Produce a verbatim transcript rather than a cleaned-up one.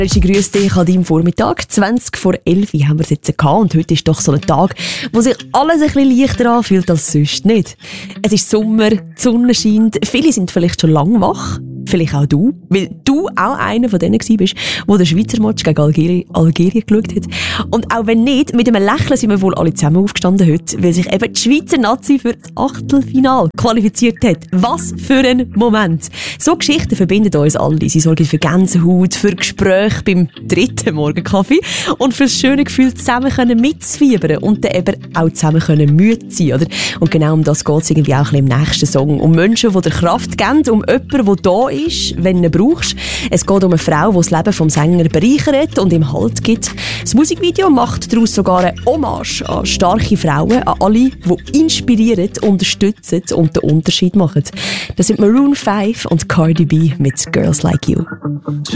Grüß dich an deinem Vormittag. zwanzig vor elf haben wir es jetzt gehabt und heute ist doch so ein Tag, wo sich alles ein bisschen leichter anfühlt als sonst nicht. Es ist Sommer, die Sonne scheint, viele sind vielleicht schon lange wach. Vielleicht auch du, weil du auch einer von denen warst, der den Schweizer Match gegen Algerien, Algerien geschaut hat. Und auch wenn nicht, mit einem Lächeln sind wir wohl alle zusammen aufgestanden heute, weil sich eben die Schweizer Nazi für das Achtelfinale qualifiziert hat. Was für ein Moment! So Geschichten verbinden uns alle. Sie sorgen für Gänsehaut, für Gespräche beim dritten Morgenkaffee und für das schöne Gefühl, zusammen können mitzufiebern und dann eben auch zusammen können müde sein, oder? Und genau um das geht es irgendwie auch ein bisschen im nächsten Song. Um Menschen, die dir Kraft geben, um jemanden, der da ist, wenn du ihn brauchst. Es geht um eine Frau, die das Leben vom Sänger bereichert und ihm Halt gibt. Das Musikvideo macht daraus sogar eine Hommage an starke Frauen, an alle, die inspirieren, unterstützen und den Unterschied machen. Das sind Maroon five und Cardi B mit Girls Like You.